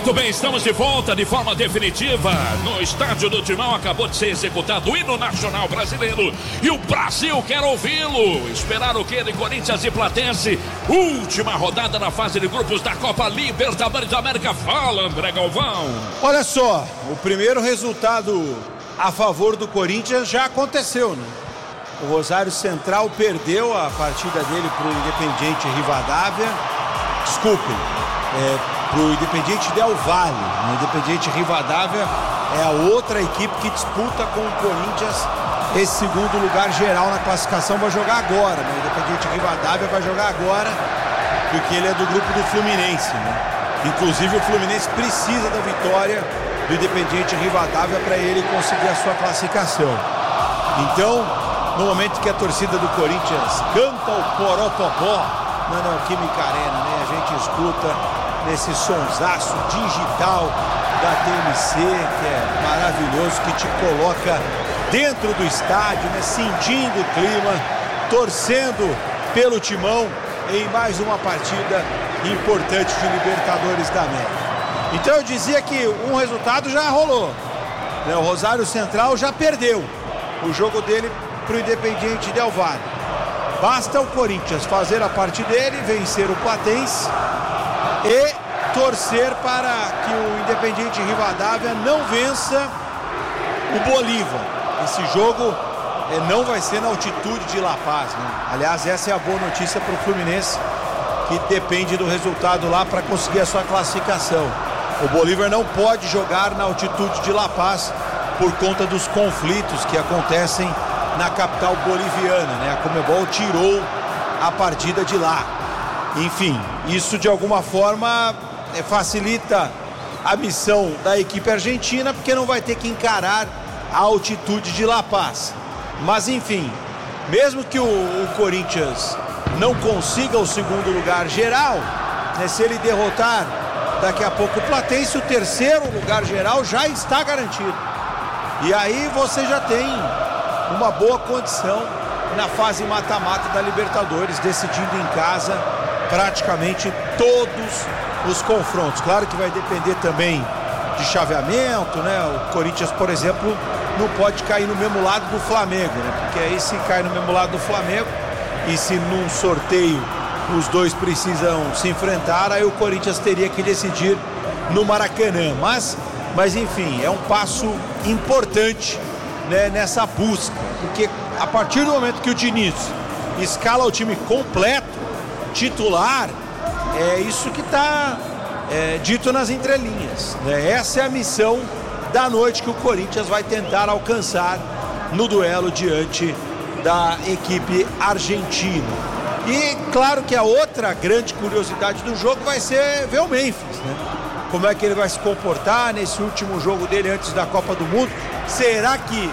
Muito bem, estamos de volta de forma definitiva no estádio do Timão. Acabou de ser executado o hino nacional brasileiro e o Brasil quer ouvi-lo. Esperar o quê de Corinthians e Platense? Última rodada na fase de grupos da Copa Libertadores da América. Fala, André Galvão. Olha só, o primeiro resultado a favor do Corinthians já aconteceu, né? O Rosário Central perdeu a partida dele para o Independiente Rivadavia. Desculpem, para o Independiente Del Valle. O Independiente Rivadavia é a outra equipe que disputa com o Corinthians esse segundo lugar geral na classificação. Vai jogar agora, né? O Independiente Rivadavia vai jogar agora porque ele é do grupo do Fluminense, né? Inclusive o Fluminense precisa da vitória do Independiente Rivadavia para ele conseguir a sua classificação. Então, no momento que a torcida do Corinthians canta o Poropopó na Neoquímica Arena, né? A gente escuta nesse sonsaço digital da TMC, que é maravilhoso, que te coloca dentro do estádio, né? Sentindo o clima, torcendo pelo Timão em mais uma partida importante de Libertadores da América. Então eu dizia que um resultado já rolou, né? O Rosário Central já perdeu o jogo dele para o Independiente Del Valle. Basta o Corinthians fazer a parte dele, vencer o Platense e torcer para que o Independiente Rivadavia não vença o Bolívar. Esse jogo não vai ser na altitude de La Paz, né? Aliás, essa é a boa notícia para o Fluminense, que depende do resultado lá para conseguir a sua classificação. O Bolívar não pode jogar na altitude de La Paz por conta dos conflitos que acontecem na capital boliviana, né? A Conmebol tirou a partida de lá. Enfim, isso de alguma forma facilita a missão da equipe argentina, porque não vai ter que encarar a altitude de La Paz. Mas enfim, mesmo que o Corinthians não consiga o segundo lugar geral, né, se ele derrotar daqui a pouco o Platense, o terceiro lugar geral já está garantido. E aí você já tem uma boa condição na fase mata-mata da Libertadores, decidindo em casa praticamente todos os confrontos. Claro que vai depender também de chaveamento, né? O Corinthians, por exemplo, não pode cair no mesmo lado do Flamengo, né? Porque aí se cai no mesmo lado do Flamengo e se num sorteio os dois precisam se enfrentar, aí o Corinthians teria que decidir no Maracanã. Mas enfim, é um passo importante, né, nessa busca, porque a partir do momento que o Diniz escala o time completo, titular, é isso que está dito nas entrelinhas, né? Essa é a missão da noite que o Corinthians vai tentar alcançar no duelo diante da equipe argentina. E claro que a outra grande curiosidade do jogo vai ser ver o Memphis, né? Como é que ele vai se comportar nesse último jogo dele antes da Copa do Mundo? Será que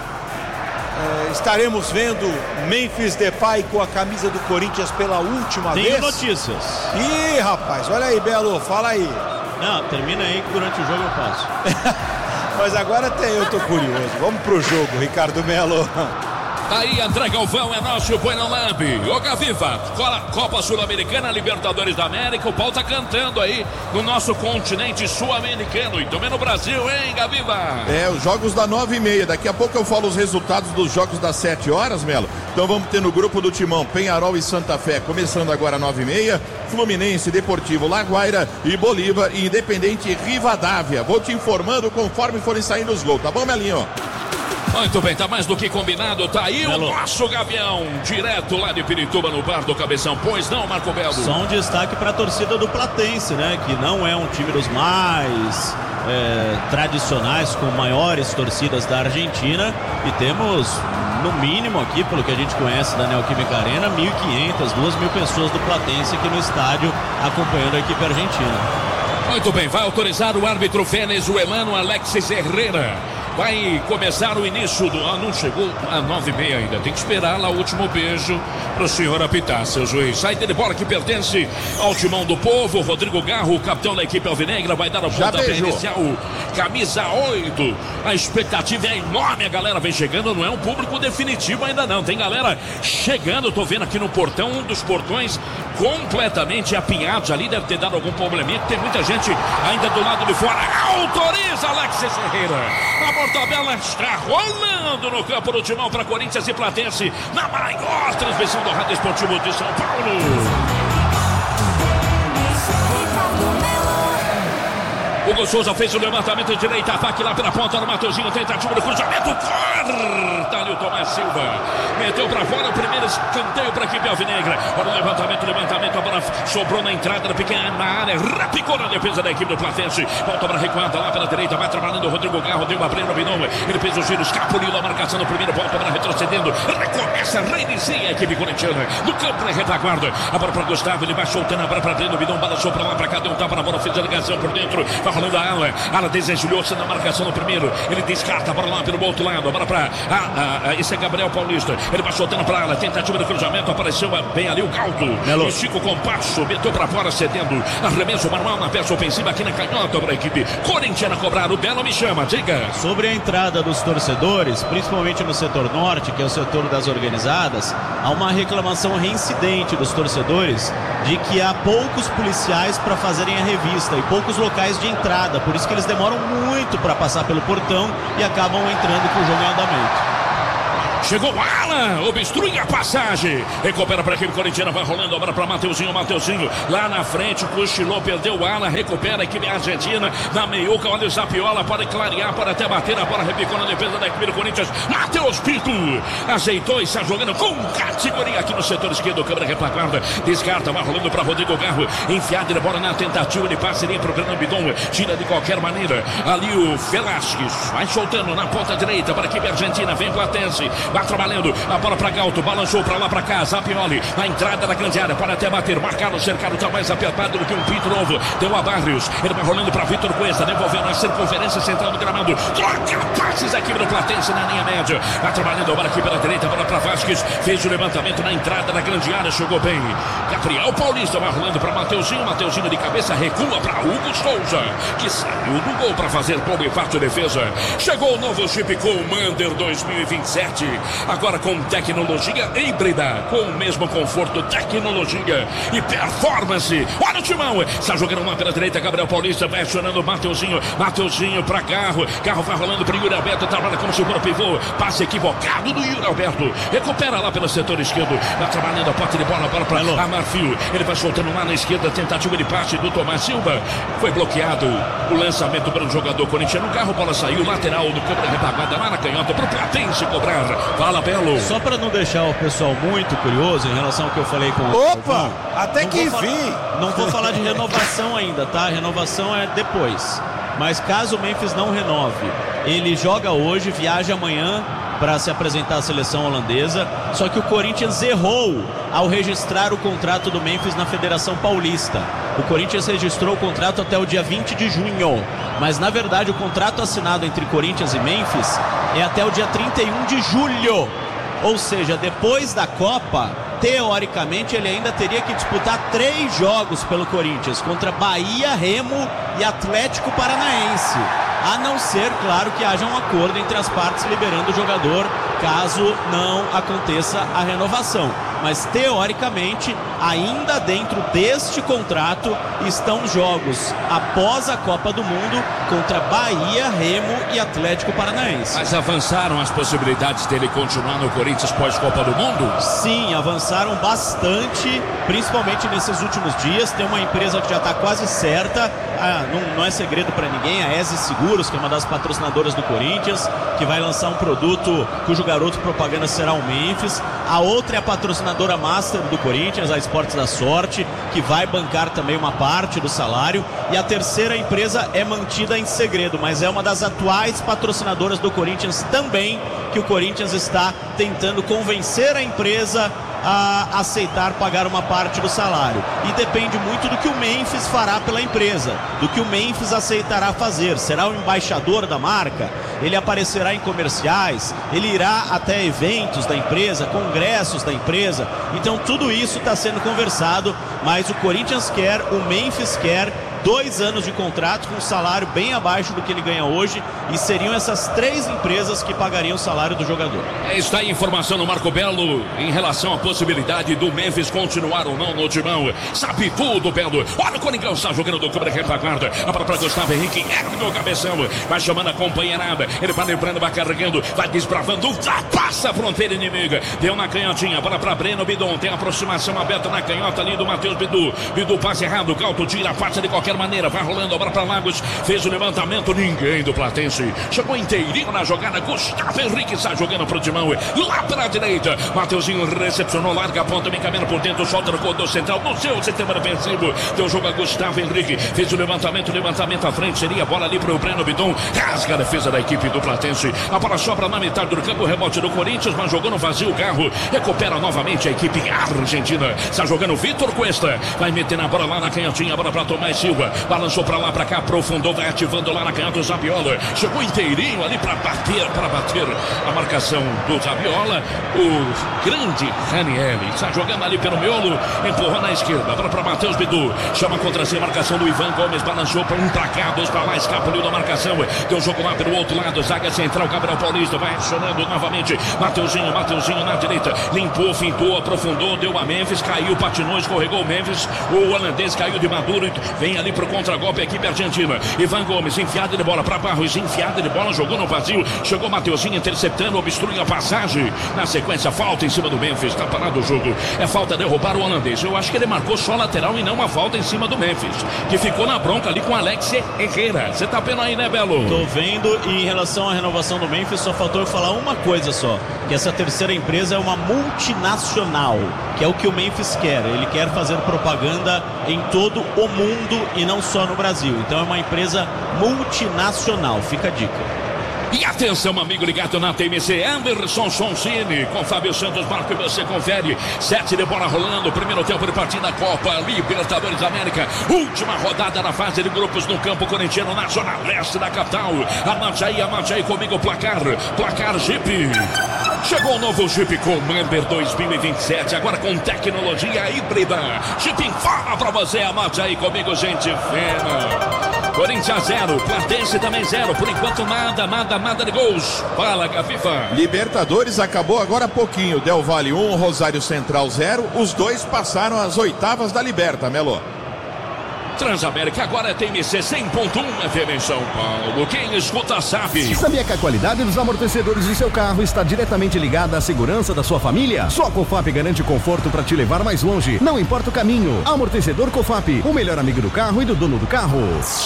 estaremos vendo Memphis Depay com a camisa do Corinthians pela última vez? Tenho notícias. Ih, rapaz, olha aí, Belo, fala aí. Não, termina aí que durante o jogo eu passo. Mas agora até eu tô curioso. Vamos pro jogo, Ricardo Melo. Aí, André Galvão, é nosso Bueno Lab. Ô, Gaviva, Copa Sul-Americana, Libertadores da América, o pau tá cantando aí no nosso continente sul-americano e também no Brasil, hein, Gaviva? Os jogos da 9h30. Daqui a pouco eu falo os resultados dos jogos das 7 horas, Melo. Então vamos ter no grupo do Timão, Penharol e Santa Fé, começando agora 9h30, Fluminense, Deportivo Laguaira e Bolívar e Independente Rivadavia. Vou te informando conforme forem saindo os gols, tá bom, Melinho? Muito bem, tá mais do que combinado, tá aí o nosso Gavião, direto lá de Pirituba no Bar do Cabeção, pois não, Marco Belo? Só um destaque para a torcida do Platense, né, que não é um time dos mais tradicionais, com maiores torcidas da Argentina, e temos, no mínimo aqui, pelo que a gente conhece da Neoquímica Arena, 1.500, 2.000 pessoas do Platense aqui no estádio acompanhando a equipe argentina. Muito bem, vai autorizar o árbitro venezuelano Alexis Herrera. Vai começar o início do ano. Não chegou a 9h30 ainda. Tem que esperar lá o último beijo pro senhor apitar, seu juiz. Saída de bola que pertence ao timão do povo. Rodrigo Garro, o capitão da equipe alvinegra, vai dar a pontapé inicial. Camisa 8. A expectativa é enorme. A galera vem chegando. Não é um público definitivo ainda não. Tem galera chegando. Eu tô vendo aqui no portão, um dos portões completamente apinhados ali. Deve ter dado algum probleminha. Tem muita gente ainda do lado de fora. Autoriza Alexis Ferreira. A mortadela está rolando no campo do timão para Corinthians e Platense, na maior transmissão do Rádio Esportivo de São Paulo. Hugo Souza fez o levantamento de direita, ataque lá pela ponta do Mateuzinho, tentativa do cruzamento, corta ali o Tomás Silva, meteu pra fora o primeiro escanteio para a equipe alvinegra. Olha o levantamento, a bola sobrou na entrada da pequena área, rapicou na defesa da equipe do Platense, volta para recuada lá pela direita, vai trabalhando o Rodrigo Garro, deu uma prenda no Bidon, ele fez o giro, escapuliu a marcação no primeiro, volta para retrocedendo, recomeça, reinicia a equipe corintiana, no campo da retaguarda, a bola para Gustavo, ele vai soltando a bola para dentro, o Bidon balançou para lá, para cá, deu um tapa na bola, fez a ligação por dentro, vai rolando a ala desenjulhou-se na marcação no primeiro, ele descarta a bola lá pelo outro lado, a bola para esse é Gabriel Paulista, ele vai soltando para ala, tentativa de cruzamento, apareceu bem ali o Galdo, estica o compasso, meteu para fora, cedendo, arremesso manual na peça ofensiva aqui na canhota para a equipe corintiana cobrar. O Belo me chama, diga. Sobre a entrada dos torcedores, principalmente no setor norte, que é o setor das organizadas, há uma reclamação reincidente dos torcedores de que há poucos policiais para fazerem a revista e poucos locais de entrada, por isso que eles demoram muito para passar pelo portão e acabam entrando com o jogo em andamento. Chegou o Alan, obstrui a passagem, recupera para a equipe corintiana, vai rolando a bola para Mateuzinho, lá na frente, cochilou, perdeu o Alan, recupera a equipe argentina, na meiuca, olha o Zapiola, pode clarear, pode até bater, a bola repicou na defesa da equipe do Corinthians, Matheus Pinto, ajeitou e está jogando com categoria aqui no setor esquerdo, câmera retaguarda, descarta, vai rolando para Rodrigo Garro, enfiada de bola na tentativa de parceria para o Breno Bidon, tira de qualquer maneira, ali o Velasquez, vai soltando na ponta direita para a equipe argentina, vem Platense, vai trabalhando, a bola para Galto, balançou para lá para cá, Zapioli, na entrada da grande área, pode até bater, marcado, cercado, está mais apertado do que um pinto novo, deu a Barrios, ele vai rolando para Vitor Cuesta, devolvendo na circunferência central do gramado, troca passes aqui do Platense na linha média, vai trabalhando a bola aqui pela direita, a bola para Vasquez, fez o levantamento na entrada da grande área, chegou bem, Gabriel Paulista vai rolando para Mateuzinho de cabeça, recua para Hugo Souza, que saiu do gol para fazer bom e fácil defesa, chegou o novo Jeep Commander 2027, agora com tecnologia híbrida, com o mesmo conforto, tecnologia e performance. Olha o timão, está jogando lá pela direita, Gabriel Paulista vai acionando Mateuzinho para Garro vai rolando para Yuri Alberto, trabalha como segura pivô, passe equivocado do Yuri Alberto, recupera lá pelo setor esquerdo, vai trabalhando a posse de bola para Amarfio, ele vai soltando lá na esquerda, tentativa de passe do Tomás Silva, foi bloqueado o lançamento para o jogador corintiano, Garro, bola saiu, lateral do campo da retaguarda lá na canhota, para o Platense cobrar. Fala, Belo. Só para não deixar o pessoal muito curioso em relação ao que eu falei com o... Opa, até que enfim. Não vou falar de renovação ainda, tá? Renovação é depois. Mas caso o Memphis não renove, ele joga hoje, viaja amanhã para se apresentar à seleção holandesa, só que o Corinthians errou ao registrar o contrato do Memphis na Federação Paulista. O Corinthians registrou o contrato até o dia 20 de junho, mas na verdade o contrato assinado entre Corinthians e Memphis é até o dia 31 de julho, ou seja, depois da Copa, teoricamente ele ainda teria que disputar 3 jogos pelo Corinthians, contra Bahia, Remo e Atlético Paranaense, a não ser, claro, que haja um acordo entre as partes liberando o jogador caso não aconteça a renovação. Mas teoricamente, ainda dentro deste contrato estão jogos após a Copa do Mundo contra Bahia, Remo e Atlético Paranaense. Mas avançaram as possibilidades dele continuar no Corinthians pós-Copa do Mundo? Sim, avançaram bastante, principalmente nesses últimos dias. Tem uma empresa que já está quase certa, não é segredo para ninguém, a ESE Seguros, que é uma das patrocinadoras do Corinthians, que vai lançar um produto cujo garoto propaganda será o Memphis. A outra é a patrocinadora master do Corinthians, a Esportes da Sorte, que vai bancar também uma parte do salário. E a terceira empresa é mantida em segredo, mas é uma das atuais patrocinadoras do Corinthians também, que o Corinthians está tentando convencer a empresa a aceitar pagar uma parte do salário. E depende muito do que o Memphis fará pela empresa, do que o Memphis aceitará fazer. Será o embaixador da marca? ele aparecerá em comerciais, ele irá até eventos da empresa, congressos da empresa. Então tudo isso está sendo conversado, mas o Corinthians quer, o Memphis quer 2 anos de contrato com um salário bem abaixo do que ele ganha hoje, e seriam essas 3 empresas que pagariam o salário do jogador. Está aí a informação no Marco Belo em relação à possibilidade do Memphis continuar ou não no timão. Sabe tudo, Belo. Olha o Coringão está jogando do câmera retaguarda. A bola para Gustavo Henrique, ergue no cabeção, vai chamando a companheirada, ele vai lembrando, vai carregando, vai desbravando, ultrapassa a fronteira inimiga, deu na canhotinha, bola para Breno Bidon, tem aproximação aberta na canhota ali do Matheus Bidu. Bidu passa errado, Galto tira, passa de qualquer maneira, vai rolando a bola para Lagos, fez o levantamento, ninguém do Platense, chegou inteirinho na jogada, Gustavo Henrique está jogando pro timão, lá para direita, Mateuzinho recepcionou, larga a ponta, vem caminhando por dentro, solta no corredor central, no seu sistema defensivo, deu jogo a Gustavo Henrique, fez o levantamento à frente, seria a bola ali pro Breno Bidon, rasga a defesa da equipe do Platense, a bola sobra na metade do campo, rebote do Corinthians, mas jogou no vazio o carro, recupera novamente a equipe argentina, está jogando Vitor Cuesta, vai meter na bola lá na canhotinha, a bola para Tomás Silva, balançou pra lá, pra cá, aprofundou, vai ativando lá na canhota o Zabiola, chegou inteirinho ali pra bater a marcação do Zabiola, o grande Ranieri, está jogando ali pelo miolo, empurrou na esquerda, bola pra Matheus Bidu, chama contra si a marcação do Ivan Gomes, balançou pra um pra cá, 2 pra lá, escapuliu da marcação, deu jogo lá pelo outro lado, zaga central, Gabriel Paulista, vai acionando novamente, Mateuzinho na direita, limpou, fintou, aprofundou, deu a Memphis, caiu, patinou, escorregou o Memphis, o holandês caiu de maduro, vem ali pro contra-golpe a equipe argentina, Ivan Gomes, enfiada de bola para Barros, enfiada de bola, jogou no vazio, chegou Mateuzinho interceptando, obstrui a passagem, na sequência falta em cima do Memphis, tá parado o jogo, é falta derrubar o holandês, eu acho que ele marcou só lateral e não uma falta em cima do Memphis, que ficou na bronca ali com Alex Herrera, você tá vendo aí, né, Belo? Tô vendo, e em relação à renovação do Memphis, só faltou eu falar uma coisa só, que essa terceira empresa é uma multinacional, que é o que o Memphis quer, ele quer fazer propaganda em todo o mundo e não só no Brasil, então é uma empresa multinacional, fica a dica. E atenção, amigo ligado na TMC, Anderson Sonsini com Fábio Santos Marco, e você confere, 7 de bola rolando, primeiro tempo de partida, Copa Libertadores da América, última rodada na fase de grupos no campo corintiano, na zona leste da capital. Anote aí comigo, placar Jeep. Chegou o novo Jeep Commander 2027, agora com tecnologia híbrida. Jeep fala pra você, anote aí comigo, gente fina. Corinthians 0, Platense também 0, por enquanto nada de gols. Fala, Gafifa. Libertadores acabou agora há pouquinho, Del Valle 1, Rosário Central 0, os dois passaram às oitavas da Liberta, Melo. Transamérica agora é TMC 100.1 FM em São Paulo. Quem escuta sabe. Sabia que a qualidade dos amortecedores do seu carro está diretamente ligada à segurança da sua família? Só a Cofap garante conforto para te levar mais longe, não importa o caminho. Amortecedor Cofap, o melhor amigo do carro e do dono do carro.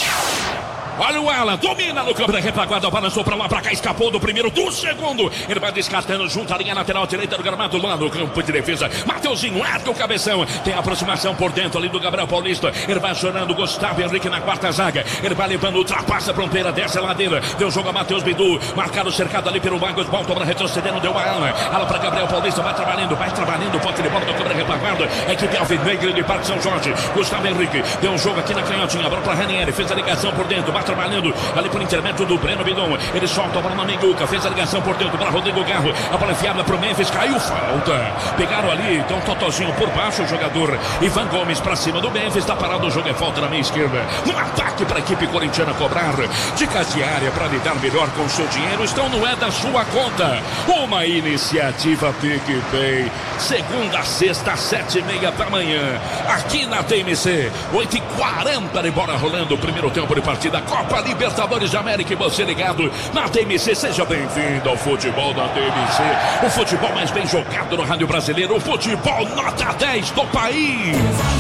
Olha o Alan, domina no campo da retaguarda, balançou pra lá, pra cá, escapou do primeiro, do segundo. Ele vai descartando junto à linha lateral direita do gramado, lá no campo de defesa. Mateuzinho, ergue o cabeção, tem aproximação por dentro ali do Gabriel Paulista. Ele vai acionando Gustavo Henrique na quarta zaga. Ele vai levando, ultrapassa a fronteira, desce a ladeira. Deu jogo a Matheus Bidu, marcado, cercado ali pelo Lagos, volta para retrocedendo, deu a ala pra Gabriel Paulista, vai trabalhando, pote de bola do campo da retaguarda. A equipe alvinegra de Parque São Jorge. Gustavo Henrique, deu um jogo aqui na canhotinha, bola pra Ranieri, fez a ligação por dentro, vai trabalhando ali por intermédio do Breno Bidon, ele solta a bola na Menguca, fez a ligação por dentro para Rodrigo Garro, a bola enfiada pro Memphis, caiu, falta, pegaram ali, então Totozinho por baixo, o jogador Ivan Gomes para cima do Memphis, tá parado o jogo, é falta na meia esquerda, um ataque para a equipe corintiana cobrar, dicas de área para lidar melhor com o seu dinheiro, estão no é da sua conta, uma iniciativa PicPay, segunda a sexta, 7h30 da manhã, aqui na TMC, 8h40 de bola rolando, primeiro tempo de partida, Copa Libertadores da América, e você ligado na TMC, seja bem-vindo ao futebol da TMC, o futebol mais bem jogado no rádio brasileiro, o futebol nota 10 do país.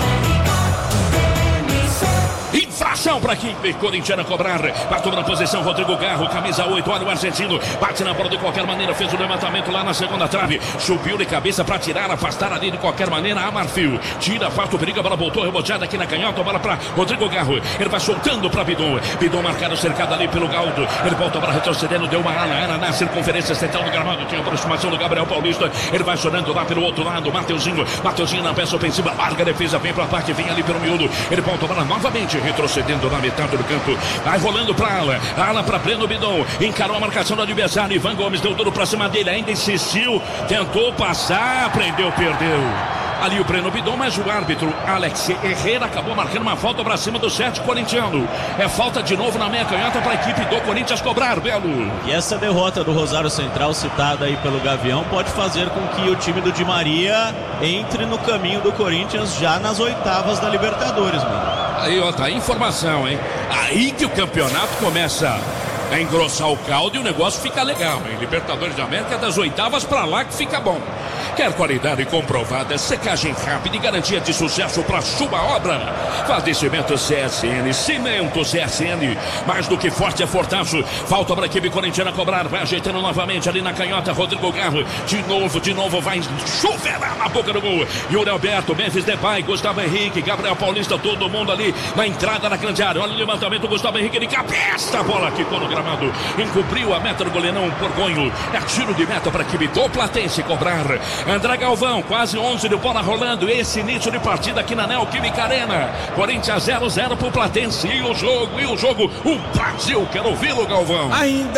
Infração para a equipe corintiana cobrar. Bateu na posição Rodrigo Garro, camisa 8, olha o argentino, bate na bola de qualquer maneira, fez o levantamento lá na segunda trave, subiu de cabeça para tirar, afastar ali de qualquer maneira a Marfil, tira, afasta o perigo, a bola voltou reboteada aqui na canhota, a bola para Rodrigo Garro, ele vai soltando para Bidon marcado, cercado ali pelo Galdo, ele volta para retrocedendo, deu uma ala na circunferência central do gramado, tinha aproximação do Gabriel Paulista, ele vai sonando lá pelo outro lado, Mateuzinho na peça ofensiva, larga a defesa, vem para o ataque, vem ali pelo miúdo, ele volta para novamente, retrocedendo retrocedendo na metade do campo. Vai rolando pra ala pra Breno Bidon. Encarou a marcação do adversário. Ivan Gomes deu duro pra cima dele. Ainda insistiu. Tentou passar. Prendeu, perdeu. Ali o Breno Bidon, mas o árbitro Alex Herrera acabou marcando uma falta pra cima do 7 corintiano. É falta de novo na meia canhota para a equipe do Corinthians cobrar, Belo. E essa derrota do Rosário Central, citada aí pelo Gavião, pode fazer com que o time do Di Maria entre no caminho do Corinthians já nas oitavas da Libertadores, mano. Aí, ó, tá a informação, hein? Aí que o campeonato começa a engrossar o caldo e o negócio fica legal, hein? Libertadores da América das oitavas pra lá que fica bom. Quer qualidade comprovada, secagem rápida e garantia de sucesso para sua obra? Fazimento CSN, cimento CSN, mais do que forte é fortaço. Falta para a equipe corintiana cobrar, vai ajeitando novamente ali na canhota, Rodrigo Garro, de novo vai chover na boca do gol. Yuri Alberto, Memphis Depay, Gustavo Henrique, Gabriel Paulista, todo mundo ali na entrada da grande área. Olha o levantamento, Gustavo Henrique de cabeça, a bola ficou no gramado, encobriu a meta do goleirão Borgonho. É tiro de meta para a equipe do Platense cobrar. André Galvão, quase 11 de bola rolando. Esse início de partida aqui na Neoquímica Arena. Corinthians 0-0 pro Platense. E o jogo, o Brasil. Quero ouvi-lo, Galvão.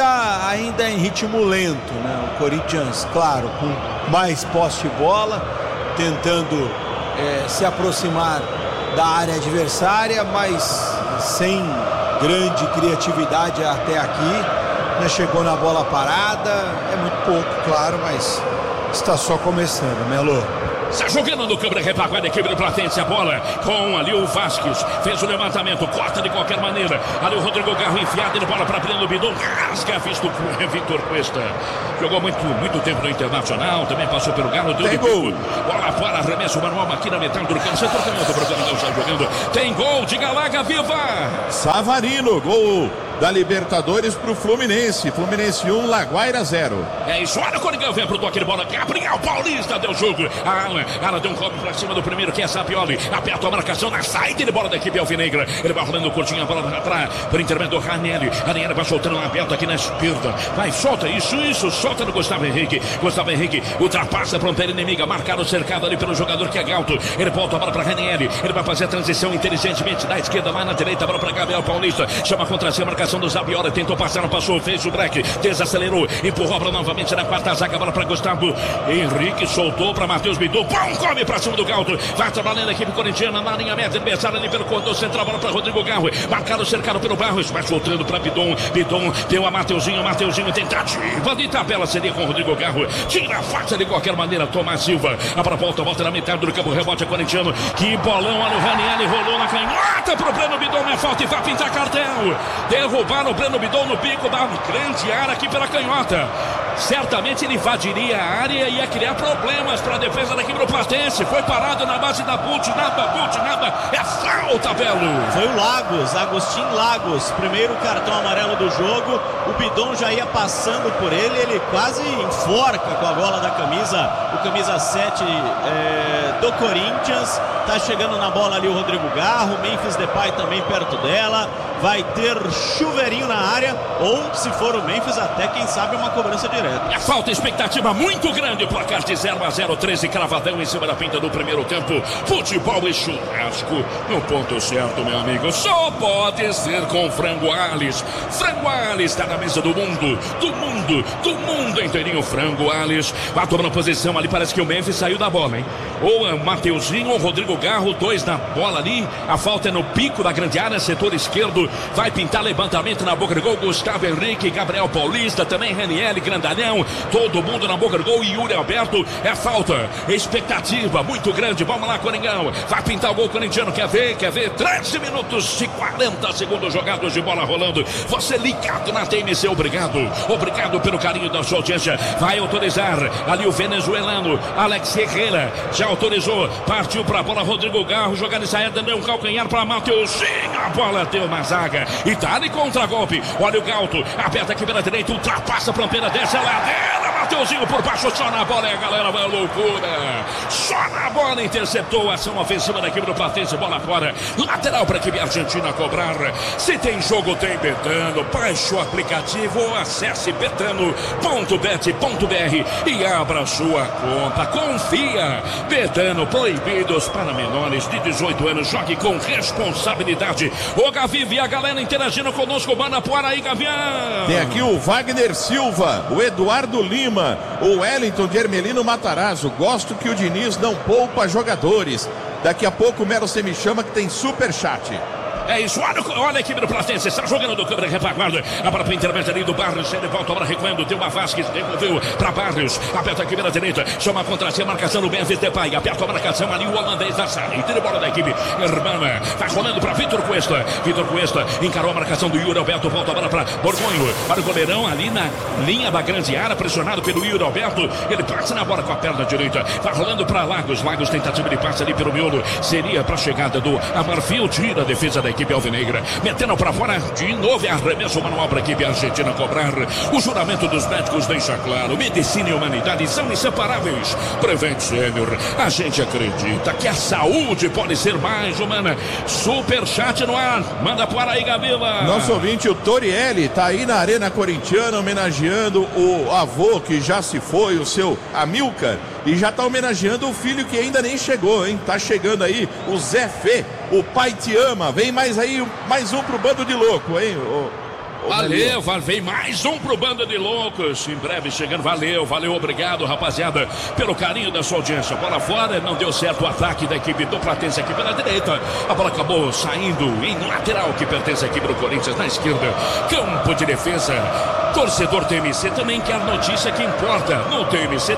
Ainda em ritmo lento, né? O Corinthians, claro, com mais posse de bola, tentando se aproximar da área adversária, mas sem grande criatividade até aqui. Né? Chegou na bola parada, é muito pouco, claro, mas está só começando, Melo. Está jogando no câmera repaguada, equipe do Platense, a bola com ali o Vasquez, fez o levantamento, corta de qualquer maneira, ali o Rodrigo Garro enfiado de bola para Breno Bidon, rasga, visto por Vitor Cuesta, jogou muito tempo no Internacional, também passou pelo Galo, deu gol, bola fora, arremesso manual aqui na metade do campo, setor canhoto, o programa não está jogando, tem gol de Galaga, viva! Savarino, gol da Libertadores pro Fluminense. Fluminense 1, Laguaira 0. É isso, olha o Coringão, vem pro toque de bola. Gabriel Paulista deu jogo. Ala deu um copo pra cima do primeiro, que é Sapioli. Aperta a marcação na saída de bola da equipe alvinegra. Ele vai rolando curtinho a bola pra por intermédio do Ranieri. Ranieri vai soltando uma aberta aqui na esquerda. Vai, solta isso, solta no Gustavo Henrique. Gustavo Henrique ultrapassa a fronteira inimiga. Marcado, cercado ali pelo jogador que é Galto. Ele volta a bola pra Ranieri. Ele vai fazer a transição inteligentemente da esquerda, vai na direita, a bola pra Gabriel Paulista. Chama contra si a marcação do Zabiola, tentou passar, não passou, fez o break, desacelerou, empurrou a bola novamente na quarta zaga, bola para Gustavo Henrique, soltou para Matheus Bidon, come para cima do Galto, vai trabalhando a equipe corintiana na linha média, adversário ali pelo corredor central, bola para Rodrigo Garro, marcado, cercado pelo Barros, vai soltando para Bidon, deu a Mateuzinho, tentativa de tabela seria com o Rodrigo Garro, tira a faixa de qualquer maneira, Tomás Silva, a bola volta na metade do campo, rebote corintiano, que bolão, olha o Ranieri, rolou na canhota pro Breno Bidon, é falta e vai pintar cartel, derrubaram o Breno Bidon no bico da grande área aqui pela canhota. Certamente ele invadiria a área e ia criar problemas para a defesa da equipe do Platense. Foi parado na base da Butinaba. É falta, Belo. Foi o Lagos, Agostinho Lagos. Primeiro cartão amarelo do jogo. O Bidon já ia passando por ele. Ele quase enforca com a gola da camisa. O camisa 7 do Corinthians. Tá chegando na bola ali o Rodrigo Garro. Memphis Depay também perto dela. Vai ter chuveirinho na área. Ou, se for o Memphis, até quem sabe uma cobrança direta. É falta, expectativa muito grande. Placar de 0-0, 13 cravadão em cima da pinta do primeiro tempo. Futebol e churrasco no ponto certo, meu amigo. Só pode ser com Frango Ales. Frango Ales está na mesa do mundo inteirinho. Frango Ales vai tomando posição ali. Parece que o Memphis saiu da bola, hein? Ou é Mateuzinho ou Rodrigo Garro, dois na bola ali. A falta é no pico da grande área, setor esquerdo. Vai pintar levantamento na boca do gol. Gustavo Henrique, Gabriel Paulista, também Ranieri, Grandalhão, todo mundo na boca do gol. E Yuri Alberto, é falta, expectativa muito grande. Vamos lá, Coringão, vai pintar o gol corintiano. Quer ver? 13 minutos e 40 segundos jogados de bola rolando. Você ligado na TMC, obrigado pelo carinho da sua audiência. Vai autorizar ali o venezuelano Alex Herrera, já autorizou, partiu pra bola. Rodrigo Garro, jogando saída, deu um calcanhar pra Mateuzinho, a bola deu na zaga e tá de contra-golpe. Olha o Galto, aperta aqui pela direita, ultrapassa a fronteira, desce a ladeira, Mateuzinho por baixo, só na bola e a galera vai à loucura. Só na bola, interceptou a ação ofensiva da equipe do Platense, bola fora. Lateral para a equipe argentina cobrar. Se tem jogo, tem Betano. Baixe o aplicativo ou acesse betano.bet.br e abra sua conta. Confia. Betano, proibidos para menores de 18 anos. Jogue com responsabilidade. O Gavi e a galera interagindo conosco. Manda por aí, Gavião. Tem aqui o Wagner Silva, o Eduardo Lima, o Wellington de Hermelino Matarazzo. Gosto que o Diniz não poupa jogadores. Daqui a pouco o Melo você me chama que tem superchat. É isso, olha a equipe do Platense, está jogando do câmera retaguarda, a bola para intermédio ali do Barrios, ele volta agora recuando, tem uma Vasquez, devolveu para Barrios, aperta aqui pela direita, chama contra si, a marcação do Memphis Depay, aperta a marcação ali, o holandês da saída, tira a bola da equipe, Hermana, vai rolando para Vitor Cuesta, encarou a marcação do Yuri Alberto, volta a bola para Borgonho, para o goleirão ali na linha da grande área, pressionado pelo Yuri Alberto, ele passa na bola com a perna direita, vai rolando para Lagos, tentativa de passe ali pelo miolo, seria para a chegada do Amarfil, tira a defesa da equipe alvinegra, metendo para fora de novo, arremesso manual para a equipe argentina cobrar. O juramento dos médicos deixa claro, medicina e humanidade são inseparáveis. Prevent Senior, a gente acredita que a saúde pode ser mais humana. Superchat no ar, manda para aí, Gavila. Nosso ouvinte, o Torielli, tá aí na Arena Corintiana homenageando o avô que já se foi, o seu Amilcar, e já tá homenageando o filho que ainda nem chegou, hein? Tá chegando aí o Zé Fê, o pai te ama. Vem mais aí, mais um pro bando de louco, hein? Valeu, vem mais um pro bando de loucos. Em breve chegando, valeu, obrigado, rapaziada, pelo carinho da sua audiência. Bola fora, não deu certo o ataque da equipe do Platense aqui pela direita. A bola acabou saindo em lateral que pertence à equipe do Corinthians na esquerda. Campo de defesa. Torcedor TMC também quer notícia que importa. No TMC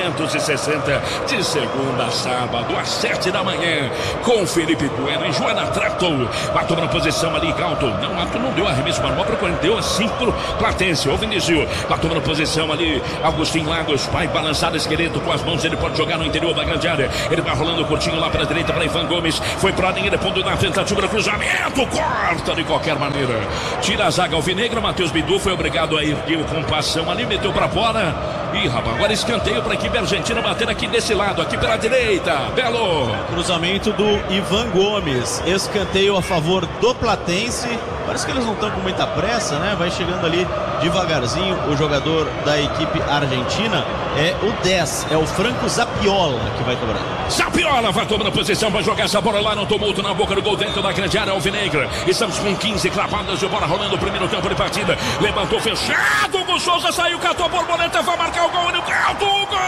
360, de segunda a sábado, às 7 da manhã, com Felipe Bueno e Joana Trato. Vai tomando posição ali, Galto. Não deu arremesso manual pro Corinthians, deu assim pro Platense. O Vinícius vai tomando posição ali. Agostinho Lagos vai balançar o esqueleto com as mãos. Ele pode jogar no interior da grande área. Ele vai rolando curtinho lá para a direita para Ivan Gomes. Foi pra linha, ele pondo na tentativa do cruzamento. Corta de qualquer maneira. Tira a zaga alvinegra. Matheus Bidu foi obrigado a ergueu com passão ali, meteu pra fora. Ih, rapaz, agora escanteio pra equipe argentina bater aqui desse lado, aqui pela direita. Belo. Cruzamento do Ivan Gomes. Escanteio a favor do Platense. Parece que eles não estão com muita pressa, né? Vai chegando ali devagarzinho o jogador da equipe argentina. É o 10, é o Franco Zapiola que vai cobrar. Zapiola vai tomando posição, vai jogar essa bola lá no tumulto, na boca do gol dentro da grande área alvinegra. Estamos com 15 clavadas de bola rolando o primeiro tempo de partida. Levantou fechado, o Souza saiu, catou a borboleta, vai marcar o gol no alto,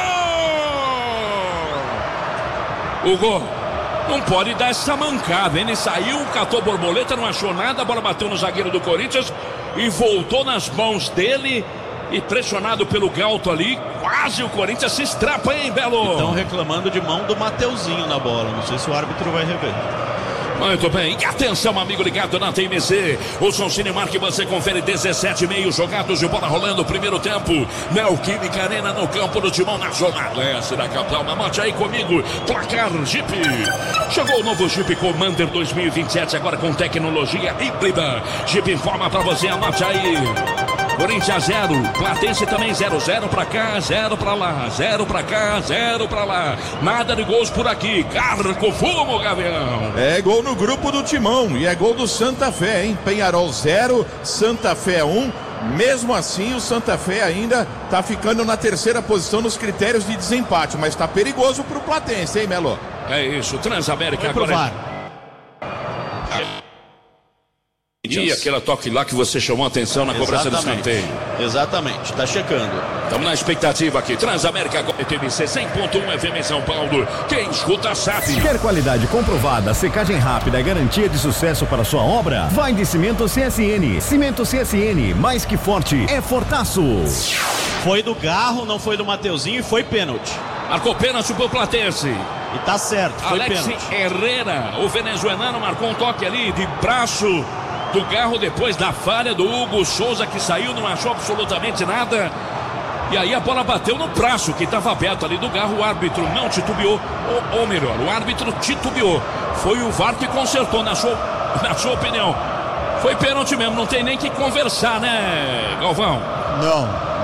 o gol. Não pode dar essa mancada. Ele saiu, catou borboleta, não achou nada. A bola bateu no zagueiro do Corinthians e voltou nas mãos dele. E pressionado pelo Galto ali, quase o Corinthians se estrapa, hein, Belo? Estão reclamando de mão do Mateuzinho na bola. Não sei se o árbitro vai rever. Muito bem, e atenção, amigo ligado na TMC. O Som Cinemark, você confere 17,5 jogados de bola rolando o primeiro tempo. Neoquímica Arena no campo do Timão, na zona leste da capital. Mate aí comigo, placar Jeep. Chegou o novo Jeep Commander 2027, agora com tecnologia híbrida. Jeep informa pra você, anote aí. Corinthians 0, Platense também 0-0 pra cá, 0 pra lá, 0 pra cá, 0 pra lá. Nada de gols por aqui, carco fumo, Gavião. É gol no grupo do Timão e é gol do Santa Fé, hein? Penharol 0, Santa Fé 1. Mesmo assim, o Santa Fé ainda tá ficando na terceira posição nos critérios de desempate, mas tá perigoso pro Platense, hein, Melo? É isso, Transamérica agora. E aquele toque lá que você chamou a atenção na cobrança do escanteio. Exatamente, tá checando. Estamos na expectativa aqui. Transamérica agora, TVC 100.1 FM em São Paulo. Quem escuta sabe. Quer qualidade comprovada, secagem rápida e garantia de sucesso para sua obra? Vai de Cimento CSN. Cimento CSN, mais que forte, é fortaço. Foi do Garro, não foi do Mateuzinho e foi pênalti. Marcou pênalti pro Platense. E tá certo, foi Alex pênalti. Herrera, o venezuelano, marcou um toque ali de braço do Garro depois da falha do Hugo Souza, que saiu, não achou absolutamente nada. E aí a bola bateu no braço que estava aberto ali do Garro. O árbitro não titubeou, ou melhor, o árbitro titubeou. Foi o VAR que consertou, na sua opinião. Foi pênalti mesmo, não tem nem que conversar, né, Galvão?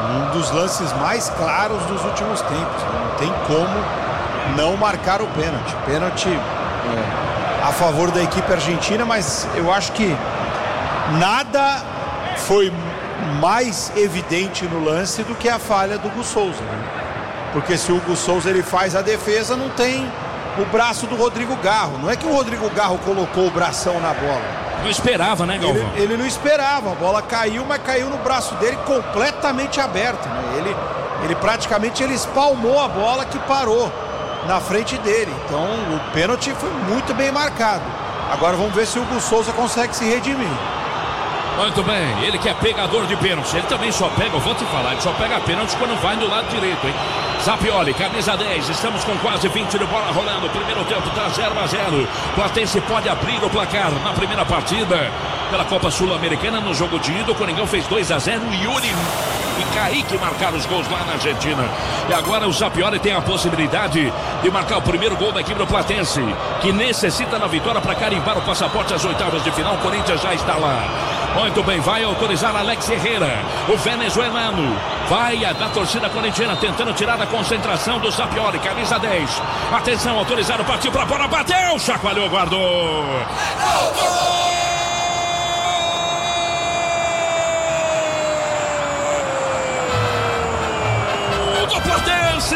Um dos lances mais claros dos últimos tempos. Não tem como não marcar o pênalti. Pênalti a favor da equipe argentina, mas eu acho que nada foi mais evidente no lance do que a falha do Hugo Souza, né? Porque se o Hugo Souza ele faz a defesa, não tem o braço do Rodrigo Garro. Não é que o Rodrigo Garro colocou o bração na bola. Não esperava, né, Galvão? Ele não esperava, a bola caiu, mas caiu no braço dele completamente aberto, né? Ele praticamente espalmou a bola que parou na frente dele. Então o pênalti foi muito bem marcado. Agora vamos ver se o Hugo Souza consegue se redimir. Muito bem, ele que é pegador de pênalti. Ele também só pega, eu vou te falar, ele só pega pênalti quando vai do lado direito, hein? Zapioli, camisa 10, estamos com quase 20 de bola rolando. Primeiro tempo tá 0-0. Platense pode abrir o placar na primeira partida pela Copa Sul-Americana. No jogo de ida, o Coringão fez 2-0. Yuri e Kaique marcaram os gols lá na Argentina. E agora o Zapioli tem a possibilidade de marcar o primeiro gol da equipe do Platense, que necessita da vitória para carimbar o passaporte às oitavas de final. O Corinthians já está lá. Muito bem, vai autorizar Alex Herrera, o venezuelano. Vai da torcida corintiana tentando tirar da concentração do Zapioli, camisa 10. Atenção, autorizado, partiu pra bola, bateu, chacoalhou, guardou. Do Platense!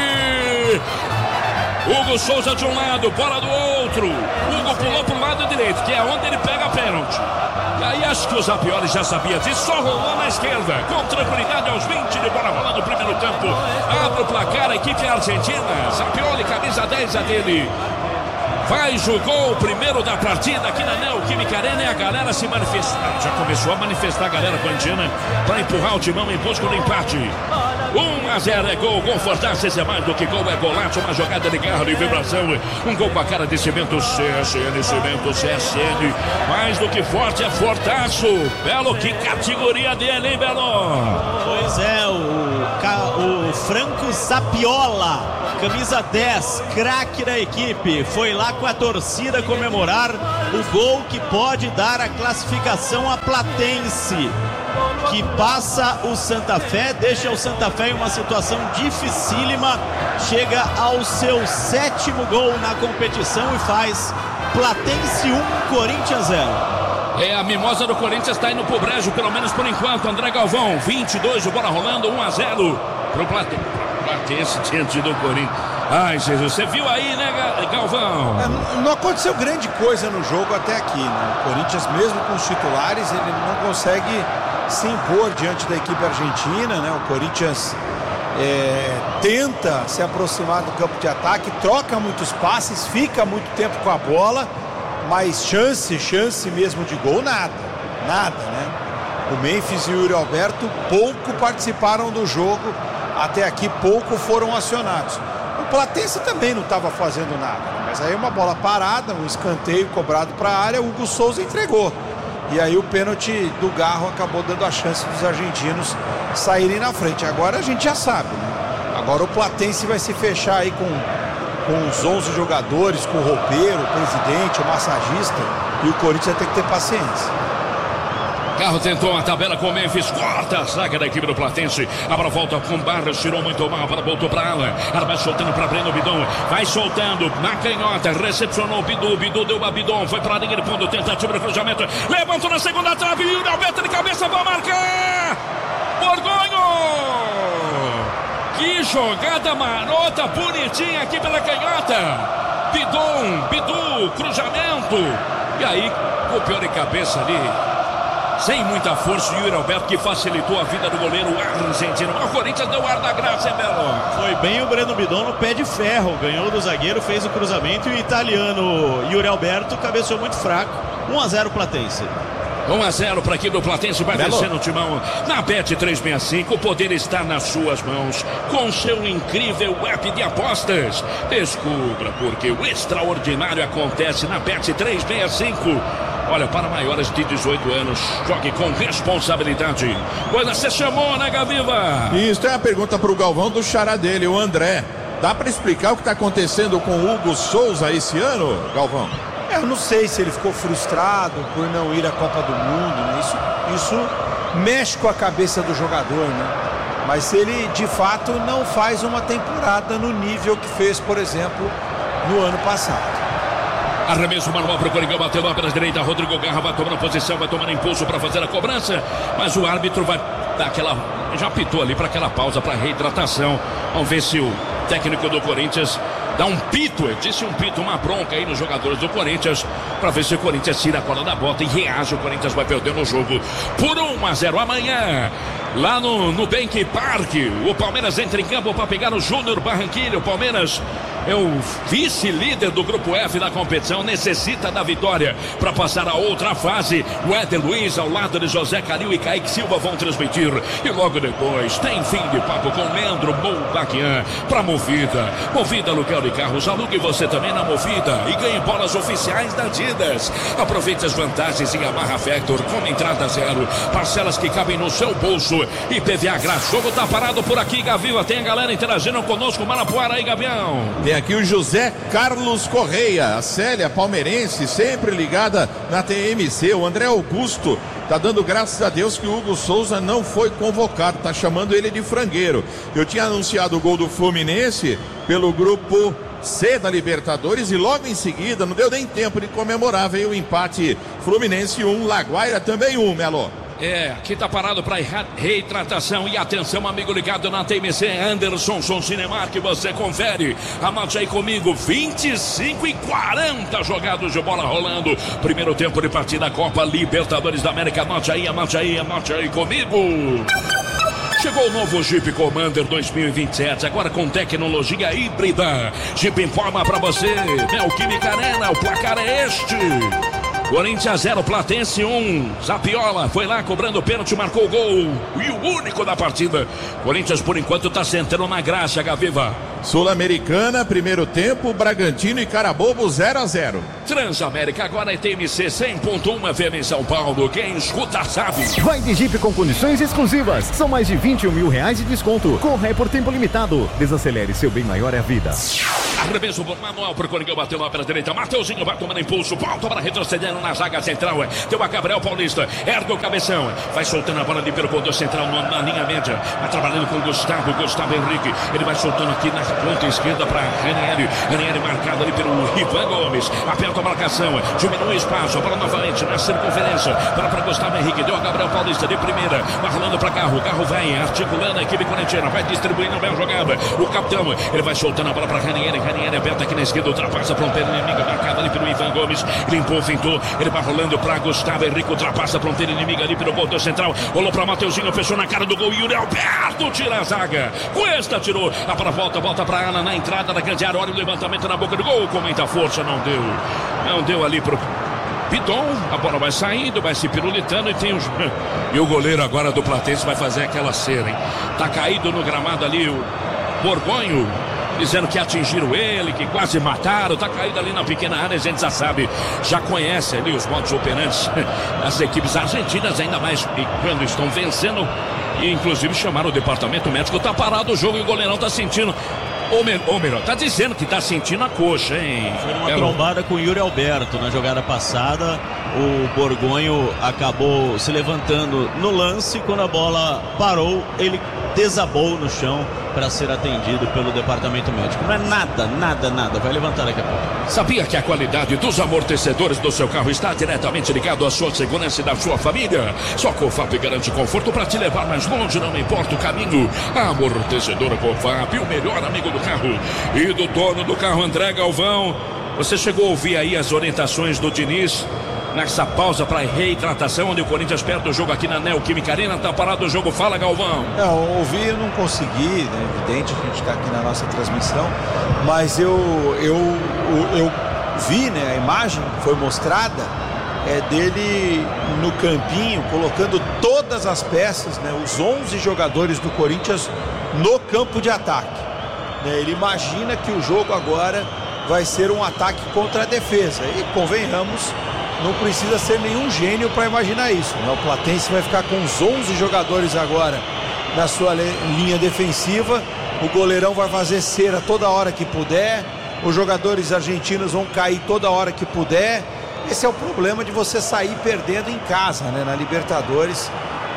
Hugo Souza de um lado, bola do outro. Hugo pulou pro lado direito, que é onde ele pega a pênalti. E aí acho que o Zapioli já sabia disso, só rolou na esquerda, com tranquilidade aos 20 de bola rolando no primeiro tempo. Abre o placar a equipe argentina. Zapioli, camisa 10 a dele. Faz o gol, primeiro da partida aqui na Neoquímica Arena, e a galera se manifesta. Já começou a manifestar a galera corintiana para empurrar o Timão em busca do empate. 1-0 é gol, gol Fortaleza é mais do que gol, é golaço, uma jogada de garra e vibração, um gol com a cara de Cimento CSN, mais do que forte é fortaço. Belo, que categoria dele, hein, Belo? Pois é, o Franco Zapiola, camisa 10, craque da equipe, foi lá com a torcida comemorar o gol que pode dar a classificação a Platense, que passa o Santa Fé, deixa o Santa Fé em uma situação dificílima, chega ao seu 7º gol na competição e faz Platense 1, Corinthians 0. É, a mimosa do Corinthians está indo pro brejo, pelo menos por enquanto. André Galvão, 22, o bola rolando, 1-0 pro Platense diante do Corinthians. Ai, Jesus, você viu aí, né, Galvão? Não aconteceu grande coisa no jogo até aqui, né? O Corinthians, mesmo com os titulares, ele não consegue se impor diante da equipe argentina, né? O Corinthians tenta se aproximar do campo de ataque, troca muitos passes, fica muito tempo com a bola, mas chance mesmo de gol, nada, né? O Memphis e o Yuri Alberto pouco participaram do jogo, até aqui pouco foram acionados. O Platense também não estava fazendo nada, mas aí uma bola parada, um escanteio cobrado para a área, o Hugo Souza entregou. E aí o pênalti do Garro acabou dando a chance dos argentinos saírem na frente. Agora a gente já sabe, né? Agora o Platense vai se fechar aí com os 11 jogadores, com o roupeiro, o presidente, o massagista, e o Corinthians vai ter que ter paciência. Garro tentou a tabela com o Memphis, corta a zaga da equipe do Platense. Abra a volta com Barros, tirou muito mal, para voltou para ala. Arma soltando para Breno Bidon, vai soltando na canhota, recepcionou o Bidu deu a Bidon, foi para a linha de fundo, tentativa de cruzamento, levantou na segunda trave, Yuri Alberto de cabeça, vai marcar! Borgonho! Que jogada marota, bonitinha aqui pela canhota. Bidu, cruzamento. E aí, copiou de cabeça ali. Sem muita força, o Yuri Alberto, que facilitou a vida do goleiro argentino. O Corinthians deu ar da graça, hein, Belo? Foi bem o Breno Bidon no pé de ferro. Ganhou do zagueiro, fez o cruzamento e o italiano Yuri Alberto cabeceou muito fraco. 1-0 Platense. 1-0 para aqui do Platense, vai vencendo o Timão na Bet365. O poder está nas suas mãos com seu incrível app de apostas. Descubra porque o extraordinário acontece na Bet365. Olha, para maiores de 18 anos, jogue com responsabilidade. Coisa você chamou, né, Gaviva? Isso, tem uma pergunta pro Galvão do xará dele, o André. Dá para explicar o que está acontecendo com o Hugo Souza esse ano, Galvão? Eu não sei se ele ficou frustrado por não ir à Copa do Mundo, né? Isso mexe com a cabeça do jogador, né? Mas ele de fato não faz uma temporada no nível que fez, por exemplo, no ano passado. Arremesso manual para o Coringão, bateu lá pela direita, Rodrigo Garra vai tomando posição, vai tomando impulso para fazer a cobrança, mas o árbitro vai dar aquela, já apitou ali para aquela pausa, para reidratação. Vamos ver se o técnico do Corinthians dá um pito, ele disse um pito, uma bronca aí nos jogadores do Corinthians, para ver se o Corinthians tira a cola da bota e reage. O Corinthians vai perder no jogo por 1-0 amanhã. Lá no Nubank Park, o Palmeiras entra em campo para pegar o Júnior Barranquilla. O Palmeiras é o vice-líder do grupo F da competição, necessita da vitória para passar a outra fase. O Éder Luiz ao lado de José Calil e Kaique Silva vão transmitir. E logo depois tem fim de papo com Leandro Moldaquian para Movida. Movida aluguel de carros, alugue você também na Movida e ganhe bolas oficiais da Adidas. Aproveite as vantagens em Yamaha Factor com entrada zero, parcelas que cabem no seu bolso e PVA grátis. O jogo tá parado por aqui, Gaviva. Tem a galera interagindo conosco, Marapuara aí, Gavião. Tem aqui o José Carlos Correia, a Célia palmeirense, sempre ligada na TMC. O André Augusto tá dando graças a Deus que o Hugo Souza não foi convocado, tá chamando ele de frangueiro. Eu tinha anunciado o gol do Fluminense pelo grupo C da Libertadores e logo em seguida, não deu nem tempo de comemorar, veio o empate. Fluminense 1, Laguaira também 1, Melo. Aqui tá parado para reidratação. E atenção, amigo ligado na TMC, Anderson Cinemark, que você confere. Anote aí comigo, 25:40 jogados de bola rolando. Primeiro tempo de partida, Copa Libertadores da América. Anote aí comigo. Chegou o novo Jeep Commander 2027, agora com tecnologia híbrida. Jeep informa para você, Neoquímica Arena, o placar é este. Corinthians 0, Platense 1. Zapiola foi lá cobrando o pênalti, marcou o gol. E o único da partida. Corinthians, por enquanto, está sentando na graxa, Gaviva. Sul-Americana, primeiro tempo, Bragantino e Carabobo 0-0. Transamérica, agora é TMC 100.1 FM em São Paulo. Quem escuta sabe. Vai de Jeep com condições exclusivas. São mais de R$21 mil de desconto. Corra é por tempo limitado. Desacelere, seu bem maior é a vida. Arremesso manual pro Coringão, bateu lá pela direita. Mateuzinho vai tomando impulso. Volta para retrocedendo na zaga central. Tem o Gabriel Paulista. Ergue o cabeção. Vai soltando a bola ali pelo ponto central na linha média. Vai trabalhando com o Gustavo Henrique. Ele vai soltando aqui na ponta esquerda para Ranieri. Ranieri marcado ali pelo Ivan Gomes. Aperta a marcação. Diminui o espaço. A bola novamente na circunferência. Para Gustavo Henrique. Deu a Gabriel Paulista de primeira. Vai rolando para Carro. Carro vai articulando a equipe corintiana. Vai distribuindo bem a jogada. O capitão. Ele vai soltando a bola para Ranieri. Ranieri aberta aqui na esquerda. Ultrapassa a fronteira inimiga. Marcada ali pelo Ivan Gomes. Limpou, fintou. Ele vai rolando para Gustavo Henrique. Ultrapassa a fronteira inimiga ali pelo ponto central. Rolou para Mateuzinho. Fechou na cara do gol. Yuri Alberto tira a zaga. Cuesta tirou. A bola volta para Ana na entrada da grande área. Olha o levantamento na boca do gol. Com muita força. Não deu ali pro Pidon. A bola vai saindo, vai se pirulitando e tem e o goleiro agora do Platense vai fazer aquela cera, hein? Tá caído no gramado ali o Borgonho, dizendo que atingiram ele, que quase mataram. Tá caído ali na pequena área. A gente já sabe, já conhece ali os modus operantes das equipes argentinas, ainda mais quando estão vencendo. E inclusive chamaram o departamento médico. Tá parado o jogo e o goleirão tá sentindo. Ou melhor, tá dizendo que tá sentindo a coxa, hein? Foi uma trombada com o Yuri Alberto na jogada passada. O Borgonho acabou se levantando no lance. Quando a bola parou, ele desabou no chão para ser atendido pelo departamento médico. Não é nada. Vai levantar daqui a pouco. Sabia que a qualidade dos amortecedores do seu carro está diretamente ligado à sua segurança e da sua família? Só a Cofap garante conforto para te levar mais longe, não importa o caminho. A amortecedora Cofap, o melhor amigo do carro e do dono do carro, André Galvão. Você chegou a ouvir aí as orientações do Diniz nessa pausa para reidratação, onde o Corinthians perde o jogo aqui na Neoquímica Arena. Tá parado o jogo, fala, Galvão. Não, ouvi, eu não consegui, né? Evidente, a gente está aqui na nossa transmissão, mas eu vi, né? A imagem foi mostrada dele no campinho, colocando todas as peças, né? Os 11 jogadores do Corinthians no campo de ataque, né? Ele imagina que o jogo agora vai ser um ataque contra a defesa, e convenhamos, não precisa ser nenhum gênio para imaginar isso, né? O Platense vai ficar com os 11 jogadores agora na sua linha defensiva. O goleirão vai fazer cera toda hora que puder. Os jogadores argentinos vão cair toda hora que puder. Esse é o problema de você sair perdendo em casa, né? Na Libertadores,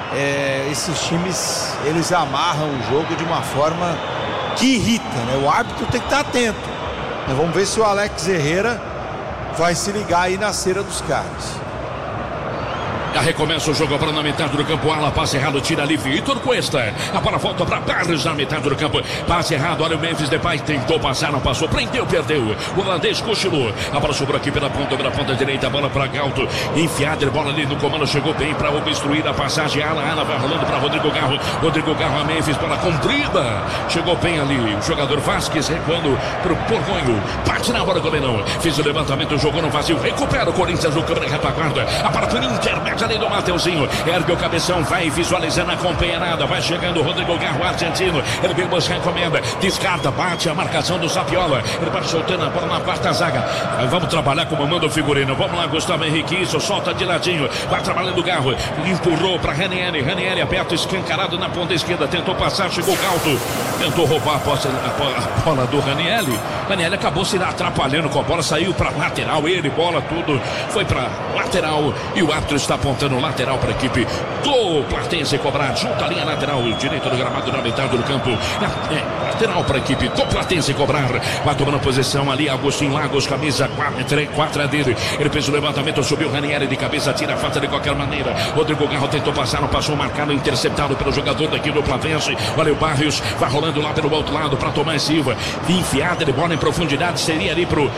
esses times, eles amarram o jogo de uma forma que irrita, né? O árbitro tem que estar atento. Vamos ver se o Alex Herrera vai se ligar aí na cera dos caras. Já recomeça o jogo para na metade do campo. Ala, passe errado, tira ali Vitor Cuesta. A bola volta para Barros na metade do campo. Passe errado, olha o Memphis Depay. Tentou passar, não passou. Prendeu, perdeu. O holandês cochilou. A bola sobrou aqui pela ponta direita. A bola para Galto. Enfiada, bola ali no comando. Chegou bem para obstruir a passagem. Ala vai rolando para Rodrigo Garro. Rodrigo Garro a Memphis, bola comprida. Chegou bem ali. O jogador Vasquez recuando para o Porgonho. Bate na bola, goleirão. Fez o levantamento, jogou no vazio. Recupera o Corinthians no câmera retaguarda. A bola para o intermédia ali do Mateuzinho, ergue o cabeção, vai visualizando, acompanha nada, vai chegando o Rodrigo Garro, argentino, ele vem buscar encomenda, descarta, bate a marcação do Zapiola, ele vai soltando a bola na quarta zaga. Vamos trabalhar como manda o figurino, vamos lá, Gustavo Henrique, isso, solta de ladinho, vai trabalhando o Garro, empurrou para Ranieri aberto, escancarado na ponta esquerda, tentou passar, chegou o Galto, tentou roubar a bola do Ranieri acabou se atrapalhando com a bola, saiu para lateral, ele, bola, tudo, foi para lateral, e o árbitro está apontando lateral para a equipe do Platense cobrar, junto à linha lateral, direito do gramado na metade do campo, lateral para a equipe do Platense cobrar, vai tomando posição ali, Agostinho Lagos, camisa 4 é dele, ele fez o levantamento, subiu Ranieri de cabeça, tira a falta de qualquer maneira, Rodrigo Garro tentou passar, não passou, marcado, interceptado pelo jogador daqui do Platense, olha o Barrios, vai rolando lá pelo outro lado para Tomás Silva, enfiada de bola em profundidade, seria ali pro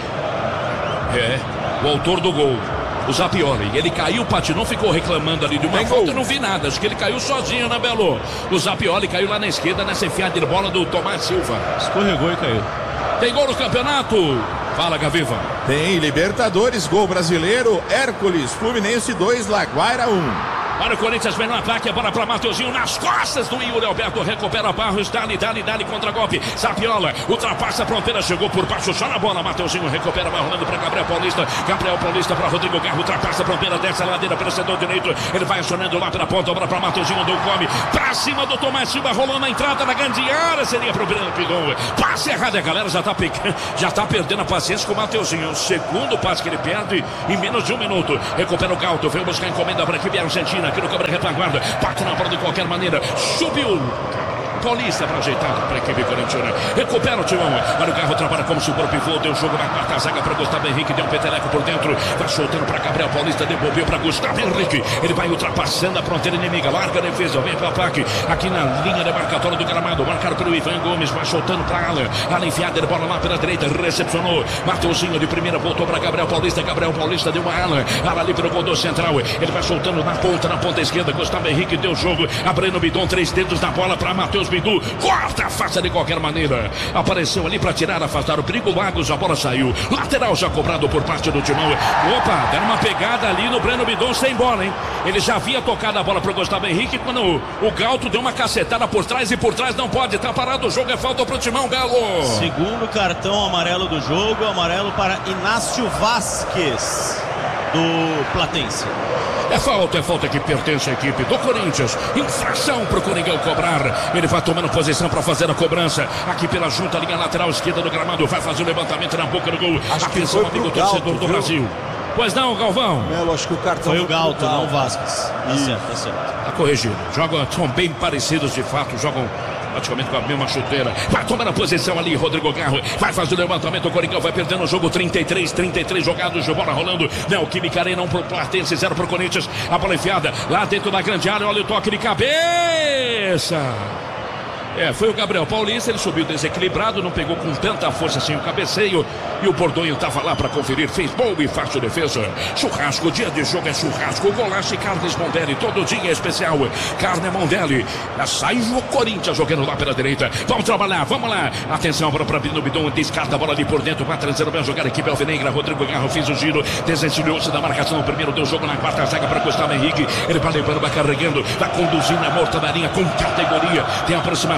o autor do gol, o Zapioli, ele caiu, patinou, ficou reclamando ali de uma falta, eu não vi nada, acho que ele caiu sozinho, né, Belo? O Zapioli caiu lá na esquerda, nessa enfiada de bola do Tomás Silva. Escorregou e caiu. Tem gol no campeonato? Fala, Gaviva. Tem Libertadores, gol brasileiro, Hércules, Fluminense 2, Laguaira 1. Para o Corinthians, vem no ataque, a bola para Mateuzinho nas costas do Yuri Alberto, recupera Barros, dali contra-golpe, Zapiola, ultrapassa a fronteira, chegou por baixo, só na bola, Mateuzinho recupera, vai rolando para Gabriel Paulista para Rodrigo Garro, ultrapassa a fronteira, desce a ladeira pelo setor direito, ele vai acionando lá pela ponta, bola para Mateuzinho, do come, para cima do Tomás Silva, rolando a entrada na grande área, seria pro Breno Pigão, passe errado, a galera já tá perdendo a paciência com o Mateuzinho, o segundo passe que ele perde em menos de um minuto, recupera o Galto, veio buscar encomenda para a equipe argentina, aqui no câmera retaguarda, bate na bola de qualquer maneira, subiu Paulista para ajeitar para a equipe corintiana, recupera o timão, olha o Garro, trabalha como super pivô, deu jogo na quarta zaga para Gustavo Henrique, deu um peteleco por dentro, vai soltando para Gabriel Paulista, devolveu para Gustavo Henrique, ele vai ultrapassando a fronteira inimiga, larga a defesa, vem para o ataque, aqui na linha demarcatória do gramado, marcado pelo Ivan Gomes, vai soltando para Alan enfiada, ele bola lá pela direita, recepcionou, Mateuzinho de primeira, voltou para Gabriel Paulista deu uma Alan ali pelo gol do central, ele vai soltando na ponta esquerda, Gustavo Henrique deu jogo, abrindo o Bidon, 3 dedos na bola para Matheus Bidu, corta a face de qualquer maneira, apareceu ali para tirar, afastar o perigo, Lagos, a bola saiu, lateral já cobrado por parte do Timão, opa, deram uma pegada ali no Breno Bidon sem bola, hein, ele já havia tocado a bola para o Gustavo Henrique, quando o Galto deu uma cacetada por trás, e por trás não pode, tá parado o jogo, é falta pro Timão, Galo. Segundo cartão amarelo do jogo, amarelo para Inácio Vasquez do Platense. É falta que pertence à equipe do Corinthians. Infração pro Coringão cobrar. Ele vai tomando posição para fazer a cobrança. Aqui pela junta, linha lateral esquerda do gramado. Vai fazer o levantamento na boca do gol. Atenção, amigo torcedor do Brasil. Pois não, Galvão? Melo, acho que o cartão foi o Galto, não o Vasquez. Tá certo. Tá corrigido. São bem parecidos de fato. Jogam praticamente com a mesma chuteira. Vai tomando a posição ali, Rodrigo Garro. Vai fazer o levantamento, o Coringão vai perdendo o jogo. 33 jogados, bola rolando. Neoquímica Arena, 1 pro Platense, 0 pro Corinthians. A bola enfiada lá dentro da grande área. Olha o toque de cabeça. Foi o Gabriel Paulista, ele subiu desequilibrado, não pegou com tanta força assim o cabeceio, e o Bordonho estava lá para conferir, fez boa e fácil defesa. Churrasco, dia de jogo é churrasco, golaço e carnes Mondelli, todo dia é especial, carne Mondelli. Sai o Corinthians jogando lá pela direita, vamos trabalhar, vamos lá, atenção para o Bidon, descarta a bola ali por dentro, vai trazendo bem jogar a equipe alvinegra. Rodrigo Garro fez o giro, desencilhou-se da marcação, o primeiro deu jogo na quarta zaga para Gustavo Henrique, ele vai levando, vai carregando, vai conduzindo a morta da linha com categoria, tem aproximação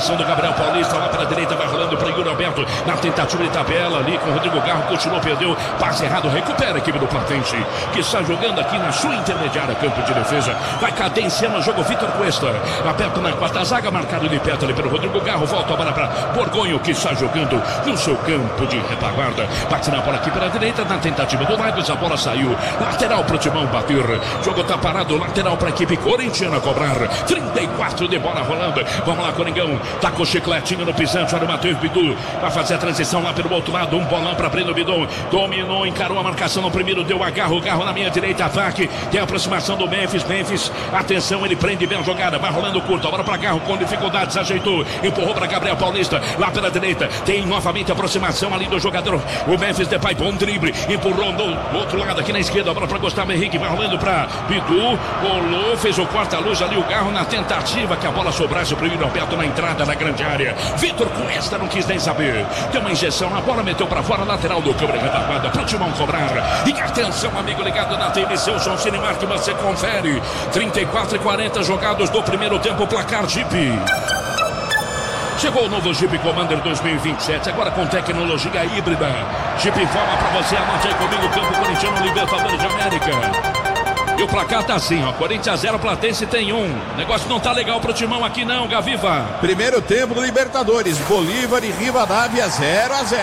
aproximação do Gabriel Paulista lá pela direita, vai rolando para Yuri Alberto na tentativa de tabela ali com o Rodrigo Garro, continuou, perdeu, passe errado, recupera a equipe do Platense, que está jogando aqui na sua intermediária, campo de defesa, vai cadenciando o jogo Vitor Cuesta, aperta na quarta zaga, marcado de perto ali pelo Rodrigo Garro, volta a bola para Borgonho, que está jogando no seu campo de retaguarda, bate na bola aqui pela direita, na tentativa do Lagos, a bola saiu, lateral para o Timão bater, jogo tá parado, lateral para a equipe corintiana cobrar, 34 de bola rolando, vamos lá Coringão, tá com o chicletinho no pisante, olha o Matheus Bidu, vai fazer a transição lá pelo outro lado, um bolão para Breno Bidon, dominou, encarou a marcação no primeiro, deu agarro, Garro na minha direita, ataque, tem a aproximação do Memphis, atenção, ele prende bem a jogada, vai rolando curto, a bola para Garro com dificuldades, ajeitou, empurrou para Gabriel Paulista, lá pela direita, tem novamente a aproximação ali do jogador, o Memphis Depay, bom drible, empurrou do outro lado aqui na esquerda, a bola para Gustavo Henrique, vai rolando para Bidu, rolou, fez o corta-luz ali, o Garro na tentativa que a bola sobrasse para o Yuri Alberto na entrada da grande área, Vitor Cuesta não quis nem saber, deu uma injeção na bola, meteu para fora, lateral do câmera retardada, para o Timão cobrar, e atenção amigo ligado na TMC, o São Cinemark, que você confere, 34 e 40 jogados do primeiro tempo, placar Jeep. Chegou o novo Jeep Commander 2027, agora com tecnologia híbrida. Jeep informa pra você, anote aí comigo, campo corintiano, Libertadores de América. E o placar tá assim, ó, Corinthians 0, Platense tem 1. O negócio não tá legal pro Timão aqui não, Gaviva. Primeiro tempo do Libertadores, Bolívar e Rivadavia 0-0.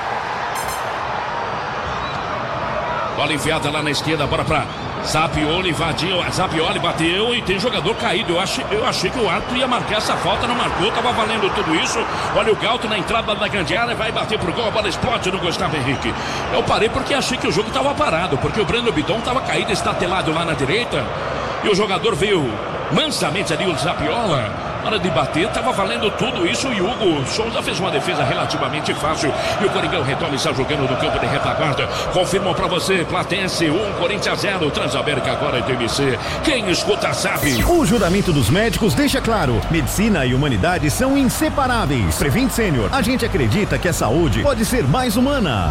Bola enfiada lá na esquerda, bora pra Zapioli, invadiu, Zapioli bateu e tem jogador caído. Eu achei que o árbitro ia marcar essa falta, não marcou, tava valendo tudo isso. Olha o Galto na entrada da grande área, vai bater pro gol, a bola explode no Gustavo Henrique. Eu parei porque achei que o jogo tava parado, porque o Breno Bidon tava caído, estatelado lá na direita, e o jogador veio mansamente ali, o Zapiola. Na hora de bater, estava valendo tudo isso e Hugo Souza fez uma defesa relativamente fácil. E o Coringão retoma e está jogando no campo de retaguarda. Confirmam para você, Platense 1, Corinthians 0, Transamérica agora é TMC. Quem escuta sabe. O juramento dos médicos deixa claro: medicina e humanidade são inseparáveis. Prevent Sênior, a gente acredita que a saúde pode ser mais humana.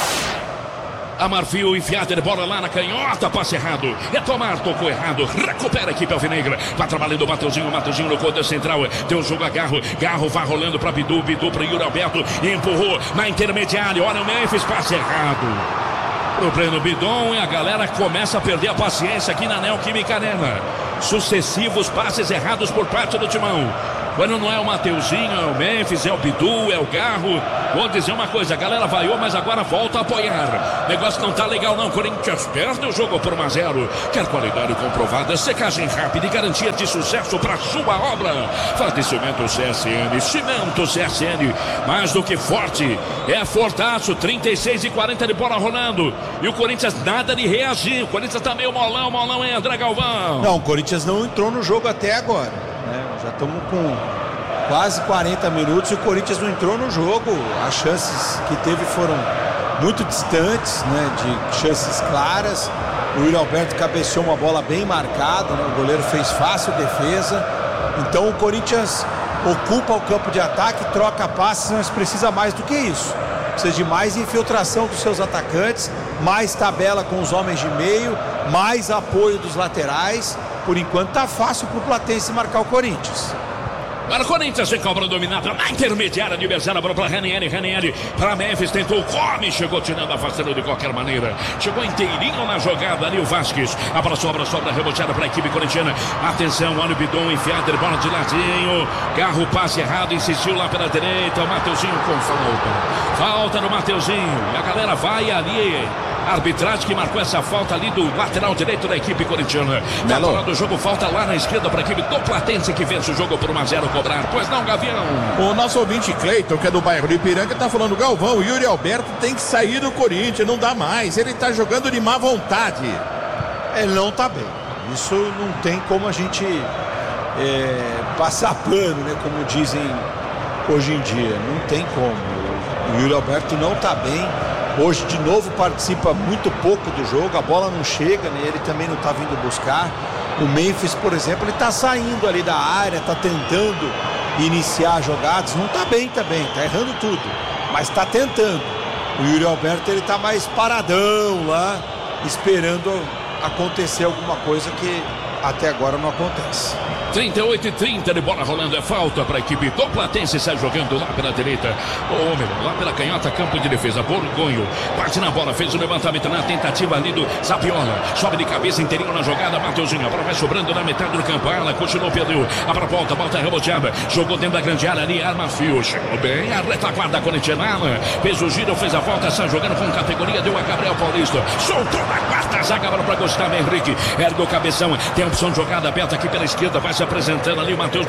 A Marfil enfiada de bola lá na canhota, passe errado, retomar, tocou errado, recupera a equipe alvinegra, vai trabalhando o Mateuzinho no corredor central, deu o jogo a Garro vai rolando para Bidu para Yuri Alberto, e empurrou na intermediária, olha o Memphis, passe errado pro Breno Bidon, e a galera começa a perder a paciência aqui na Neoquímica Arena, sucessivos passes errados por parte do Timão. Quando não é o Mateuzinho, é o Memphis, é o Bidu, é o Garro. Vou dizer uma coisa, a galera vaiou, mas agora volta a apoiar. O negócio não tá legal não, Corinthians perde o jogo por 1-0. Quer qualidade comprovada, secagem rápida e garantia de sucesso para sua obra. Fortalecimento CSN, cimento CSN, mais do que forte, é fortaço, 36 e 40 de bola rolando. E o Corinthians nada de reagir, o Corinthians tá meio molão, hein, André Galvão? Não, o Corinthians não entrou no jogo até agora, né? Já estamos com quase 40 minutos e o Corinthians não entrou no jogo. As chances que teve foram muito distantes, né, de chances claras. O Yuri Alberto cabeceou uma bola bem marcada, né? O goleiro fez fácil defesa. Então o Corinthians ocupa o campo de ataque, troca passes, mas precisa mais do que isso. Precisa de mais infiltração dos seus atacantes, mais tabela com os homens de meio, mais apoio dos laterais. Por enquanto tá fácil pro Platense marcar o Corinthians. Agora o Corinthians se cobra dominado na intermediária adversária, a bola para Ranieri para Memphis, tentou, chegou tirando, afastando de qualquer maneira, chegou inteirinho na jogada ali o Vasquez, a bola sobra, reboteada para a equipe corintiana, atenção, olha o Bidon enfiado, bola de ladinho, Garro, passe errado, insistiu lá pela direita, o Mateuzinho com falta no Mateuzinho, e a galera vai ali. Arbitragem que marcou essa falta ali do lateral direito da equipe corintiana. Na bola do jogo, falta lá na esquerda para a equipe do Platense, que vence o jogo por 1-0 cobrar. Pois não, Gavião? O nosso ouvinte Cleiton, que é do bairro de Ipiranga, tá falando: Galvão, o Yuri Alberto tem que sair do Corinthians, não dá mais, ele tá jogando de má vontade. Ele não tá bem, isso não tem como a gente passar pano, né, como dizem hoje em dia, não tem como. O Yuri Alberto não tá bem. Hoje de novo participa muito pouco do jogo, a bola não chega, né? Ele também não está vindo buscar. O Memphis, por exemplo, ele está saindo ali da área, está tentando iniciar jogadas, não está bem também, está errando tudo, mas está tentando. O Yuri Alberto, ele está mais paradão lá, esperando acontecer alguma coisa que até agora não acontece. 38-30 de bola rolando, é falta para a equipe do Platense, sai jogando lá pela direita, lá pela canhota, campo de defesa, Borgonho, bate na bola, fez o levantamento na tentativa ali do Zapiola, sobe de cabeça, inteirinho na jogada, Mateuzinho, a bola vai sobrando na metade do campo, Ala continuou, perdeu, a volta reboteada, jogou dentro da grande área ali, arma fio, chegou bem, a retaguarda corintiana, fez o giro, fez a volta, sai jogando com categoria, deu a Gabriel Paulista, soltou na quarta zaga, agora para Gustavo Henrique, ergue o cabeção, tem a opção de jogada aberta aqui pela esquerda, vai se apresentando ali o Matheus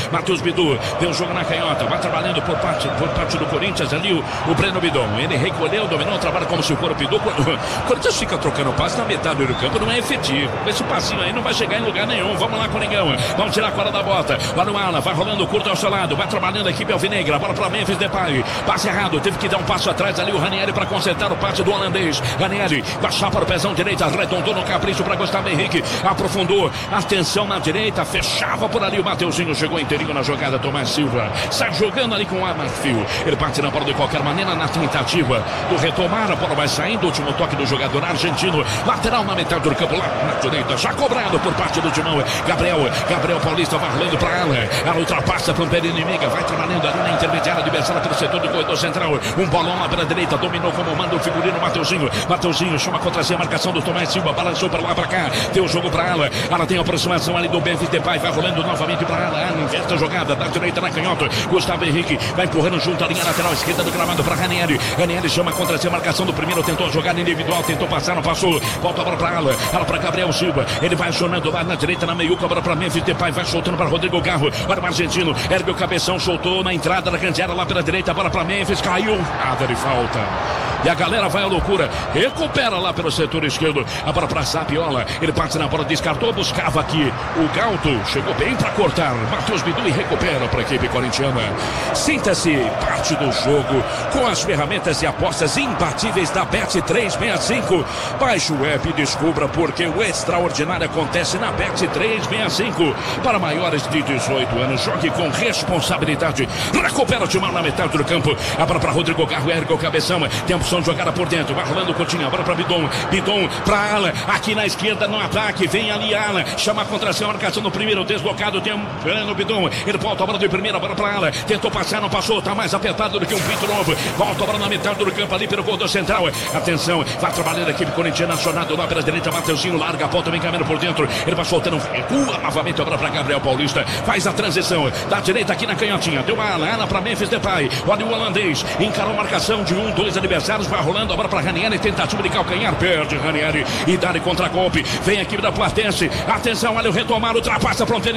Bidu, deu jogo na canhota, vai trabalhando por parte do Corinthians ali o Breno Bidon, ele recolheu, dominou, trabalha como se for o Bidu, o Corinthians fica trocando passe na metade do campo, não é efetivo, esse passinho aí não vai chegar em lugar nenhum, vamos lá Coringão, vamos tirar a cola da bota, olha o Ala, vai rolando curto ao seu lado, vai trabalhando a equipe alvinegra, bola para Memphis Depay, passe errado, teve que dar um passo atrás ali o Ranieri para consertar o passe do holandês, Ranieri, baixar para o pezão direito, arredondou no capricho para Gustavo Henrique, aprofundou, atenção na direita, fechava por ali o Mateuzinho, chegou inteirinho na jogada, Tomás Silva, sai jogando ali com o Armafio, ele bate na bola de qualquer maneira na tentativa do retomar, a bola vai saindo, último toque do jogador argentino, lateral na metade do campo, lá na direita, já cobrado por parte do Timão, Gabriel Paulista vai rolando para ela ultrapassa a fronteira inimiga, vai trabalhando ali na intermediária adversária pelo setor do corredor central, um bolão lá pela direita, dominou como manda o figurino Mateuzinho chama contra si a marcação do Tomás Silva, balançou para lá para cá, deu o jogo para ela tem a aproximação ali do Memphis Depay, vai rolando novamente para ela inverte a jogada, da direita na canhota, Gustavo Henrique vai empurrando junto a linha lateral esquerda do gramado para Ranieri chama contra si a marcação do primeiro, tentou a jogada individual, tentou passar, não passou, volta a bola para ela para Gabriel Silva, ele vai acionando lá na direita, na meiuca, a bola para Memphis Depay, vai soltando para Rodrigo Garro, para o argentino, ergue o cabeção, soltou na entrada da grande área lá pela direita, a bola para Memphis, caiu, nada de falta. E a galera vai à loucura, recupera lá pelo setor esquerdo, a bola para Zapiola, ele passa na bola, descartou, buscava aqui o Galto, chegou bem para cortar, Matheus Bidu e recupera para a equipe corintiana. Sinta-se parte do jogo com as ferramentas e apostas imbatíveis da Bet365. Baixe o app e descubra porque o extraordinário acontece na Bet365. Para maiores de 18 anos, jogue com responsabilidade. Recupera o timão na metade do campo, a bola para Rodrigo Garro, ergue o cabeção, tem a opção de jogada por dentro, vai rolando o Coutinho, a bola para Bidon para Alan, aqui na esquerda no ataque, vem ali Alan, chama contra si a marcação do primeiro, deslocado, tem um Bidon, ele volta a bola de primeira, a bola para Alan, tentou passar, não passou, tá mais apertado do que um pinto novo, volta a bola na metade do campo ali pelo corredor central, atenção, vai trabalhando a equipe corintiana, acionado lá pela direita, Mateuzinho larga a ponta, vem caminhando por dentro, ele vai soltando, recua novamente a bola para Gabriel Paulista, faz a transição, da direita aqui na canhotinha, deu a Alan para Memphis Depay, olha o holandês, encarou a marcação de 2 adversários, vai rolando a bola para Ranieri, tentativa de calcanhar, perde Ranieri, e dá-lhe contra-golpe, vem a equipe da Platense, atenção, olha o retomar, ultrapassa a fronteira